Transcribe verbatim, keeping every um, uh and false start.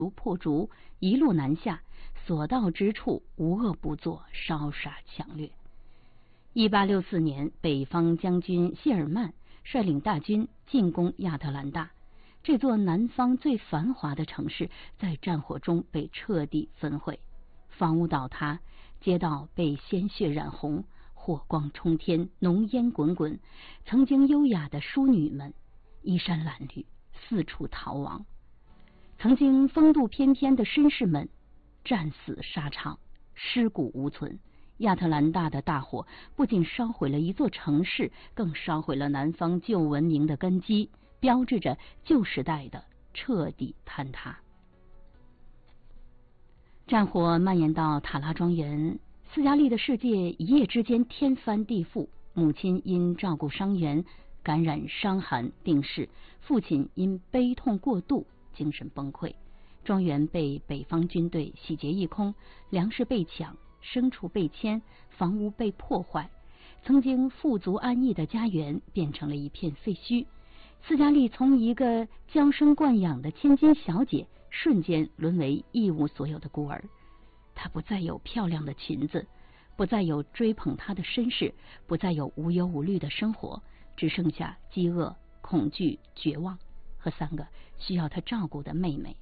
如破竹，一路南下，所到之处无恶不作，烧杀抢掠。一八六四年，北方将军谢尔曼率领大军进攻亚特兰大，这座南方最繁华的城市在战火中被彻底焚毁，房屋倒塌，街道被鲜血染红，火光冲天，浓烟滚滚。曾经优雅的淑女们衣衫褴褛，四处逃亡；曾经风度翩翩的绅士们战死沙场，尸骨无存。亚特兰大的大火不仅烧毁了一座城市，更烧毁了南方旧文明的根基，标志着旧时代的彻底坍塌。战火蔓延到塔拉庄园，斯嘉丽的世界一夜之间天翻地覆。母亲因照顾伤员感染伤寒病逝，父亲因悲痛过度精神崩溃。庄园被北方军队洗劫一空，粮食被抢，牲畜被牵，房屋被破坏，曾经富足安逸的家园变成了一片废墟。斯嘉丽从一个娇生惯养的千金小姐，瞬间沦为一无所有的孤儿。她不再有漂亮的裙子，不再有追捧她的绅士，不再有无忧无虑的生活，只剩下饥饿、恐惧、绝望和三个需要她照顾的妹妹。